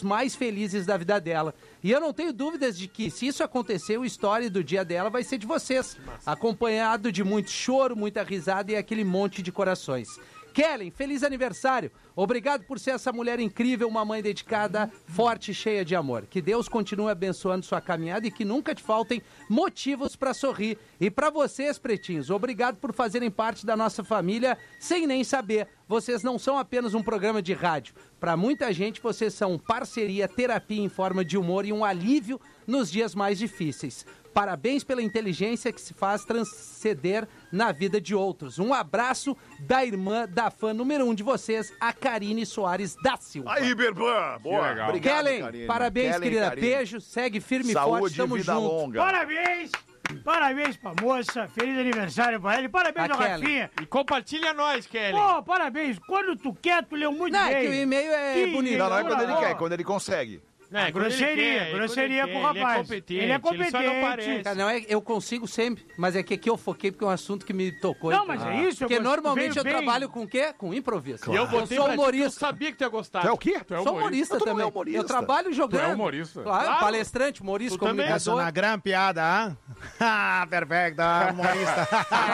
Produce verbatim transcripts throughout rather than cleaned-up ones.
mais felizes da vida dela. E eu não tenho dúvidas de que, se isso acontecer, o story do dia dela vai ser de vocês, acompanhado de muito choro, muita risada e aquele monte de corações. Kellen, feliz aniversário. Obrigado por ser essa mulher incrível, uma mãe dedicada, forte e cheia de amor. Que Deus continue abençoando sua caminhada e que nunca te faltem motivos para sorrir. E para vocês, pretinhos, obrigado por fazerem parte da nossa família sem nem saber. Vocês não são apenas um programa de rádio. Para muita gente, vocês são parceria, terapia em forma de humor e um alívio nos dias mais difíceis. Parabéns pela inteligência que se faz transcender na vida de outros. Um abraço da irmã da fã número um de vocês, a Karine Soares da Silva. Aí, Berbã! Boa, legal. obrigado, Kellen, Karine. parabéns, Kellen, querida. Karine. Beijo, segue firme e Saúde forte, tamo e vida junto. longa. Parabéns! Parabéns pra moça, feliz aniversário pra ele, parabéns A ao Kelly. Rafinha. E compartilha nós, Kelly. Pô, parabéns, quando tu quer, tu leu muito Não, bem. é que o e-mail é Que bonito. Não, não é quando ele Boa. quer, é quando ele consegue. Não, é quando ele grosseria, quer, é grosseria quando ele pro quer. rapaz. Ele é competente. Ele é Ele só não competente. aparece. Cara, não é, eu consigo sempre, mas é que aqui eu foquei porque é um assunto que me tocou. Não, então. mas é isso. eu Porque gosto- normalmente veio eu bem. trabalho com o quê? Com improviso. E eu Eu botei sou pra ti, eu humorista. sabia que tu ia gostar. Tu é o quê? Tu é Sou humorista Eu também também. é humorista. Eu trabalho jogando. Tu é humorista? Claro, Claro. palestrante, humorista, Tu também. Essa é comunicador. uma grande piada, ah? Ah, perfeito, humorista.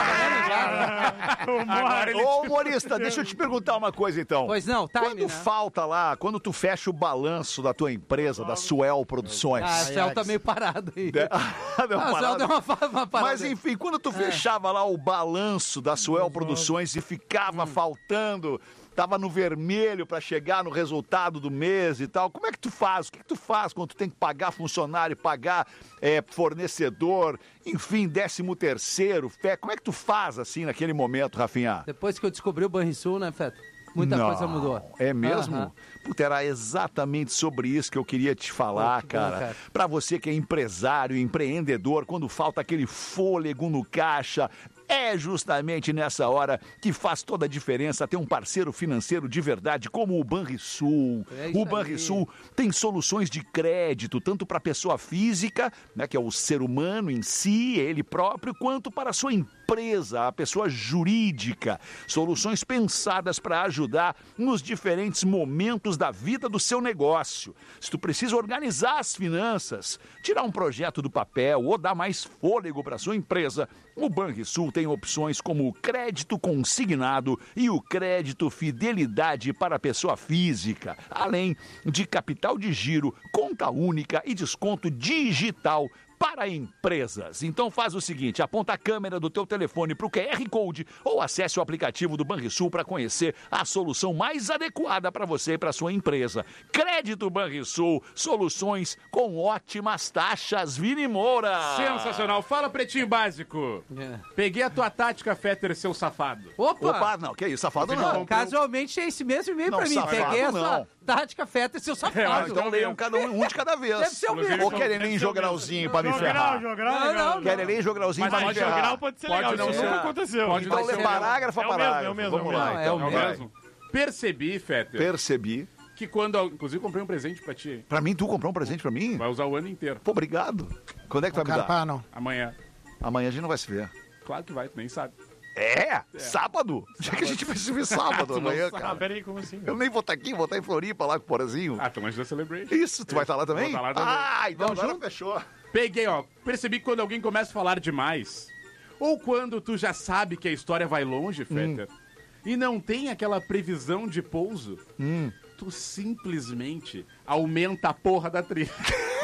Agora ele... Ô, humorista, deixa eu te perguntar uma coisa, então. Pois não, time, Quando né? falta lá, quando tu fecha o balanço da tua empresa, da Suel Produções... Ah, o céu tá meio parado aí. Deu Ah, o céu parada. deu uma, fa- uma parada. Mas enfim, quando tu fechava lá o balanço da Suel Produções e ficava faltando, tava no vermelho pra chegar no resultado do mês e tal, como é que tu faz? O que, que tu faz quando tu tem que pagar funcionário, pagar é, fornecedor, enfim, décimo terceiro, fé? Como é que tu faz assim naquele momento, Rafinha? Depois que eu descobri o Banrisul, né, Feto? Muita Não, coisa mudou. É mesmo? Aham. Puta, era exatamente sobre isso que eu queria te falar, Pô, que bom, cara. cara. Pra você que é empresário, empreendedor, quando falta aquele fôlego no caixa, é justamente nessa hora que faz toda a diferença ter um parceiro financeiro de verdade como o Banrisul. É isso O aí. Banrisul tem soluções de crédito, tanto para pessoa física, né, que é o ser humano em si, ele próprio, quanto para a sua empresa, a pessoa jurídica. Soluções pensadas para ajudar nos diferentes momentos da vida do seu negócio. Se tu precisa organizar as finanças, tirar um projeto do papel ou dar mais fôlego para sua empresa, o Banrisul tem opções como o crédito consignado e o crédito fidelidade para a pessoa física, além de capital de giro, conta única e desconto digital para empresas. Então faz o seguinte, aponta a câmera do teu telefone para o Q R Code ou acesse o aplicativo do Banrisul para conhecer a solução mais adequada para você e para sua empresa. Crédito Banrisul, soluções com ótimas taxas. Vini Moura. Sensacional. Fala, Pretinho Básico. É. Peguei a tua tática, Fetter, seu safado. Opa! Opa, não, que isso, safado Não, não. não. Casualmente é esse mesmo e-mail Não, pra mim. safado Peguei essa não. tática Feta e seu É, safado. Então leiam cada um, um de cada vez. Deve ser o Inclusive, mesmo. Ou querem nem jogralzinho para me Jogral, ferrar? jogral, Não, jogral. não, Querem nem jogralzinho Mas para me pode ferrar? jogral, pode ser Pode legal. Isso ser. nunca aconteceu. Pode Então ser lê o parágrafo a É o mesmo, parágrafo. é o mesmo, Vamos é o lá, mesmo. então. É o É o vai. mesmo. Percebi, Fetter, Percebi. que quando... Inclusive, comprei um presente pra ti. Pra mim, tu comprou um presente pra mim? Vai usar o ano inteiro. Pô, obrigado. Quando é que tu vai me dar? Carpano. Amanhã. Amanhã a gente não vai se ver. Claro que vai, tu nem sabe. É? Sábado? Já que a gente vai se ver sábado amanhã, Ah, cara. peraí, como assim? Eu nem vou estar aqui, vou estar em Floripa lá com o Porazinho. Ah, então antes da Celebration. Isso, tu vai estar lá também? Vou estar lá também. Ah, então Vamos agora junto? fechou. Peguei, ó. Percebi que quando alguém começa a falar demais, ou quando tu já sabe que a história vai longe, Fetter, e não tem aquela previsão de pouso, tu simplesmente aumenta a porra da trilha.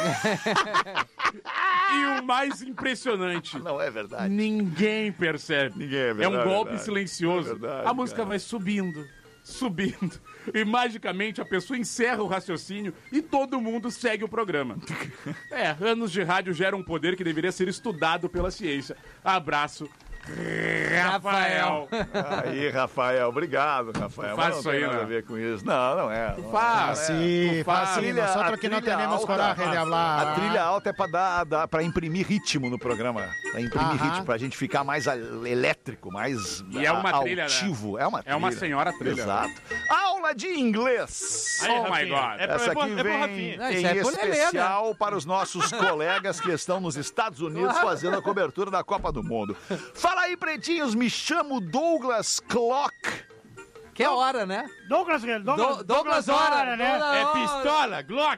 E o mais impressionante, Não é verdade. ninguém percebe. Ninguém é É verdade, um golpe verdade. silencioso. É verdade, a música cara. vai subindo, subindo. E magicamente a pessoa encerra o raciocínio e todo mundo segue o programa. É, anos de rádio geram um poder que deveria ser estudado pela ciência. Abraço, Rafael. Aí, Rafael, obrigado, Rafael. Faz Mas não isso tem aí, nada né? a ver com isso. Não, não é. Não Faz. é. Sí, tu faz. fácil. Trilha- Nosotros a que no trilha tenemos alta, coraje de hablar. A trilha alta é pra dar, dar pra imprimir ritmo no programa. Pra imprimir Aham. ritmo, pra gente ficar mais a- elétrico, mais E é uma a- trilha, né? altivo. É uma trilha. É uma senhora trilha. Exato. Aula de inglês. Aí, oh my God. É pra- Essa é pro- aqui é pro vem Rafinha. Não, em isso é pro Lelê, né? especial para os nossos colegas que estão nos Estados Unidos fazendo a cobertura da Copa do Mundo. Fala aí, pretinhos, me chamo Douglas Clock. Que é hora, né? Douglas, Douglas, Do- Douglas Hora, né? Douglas- É pistola, Glock.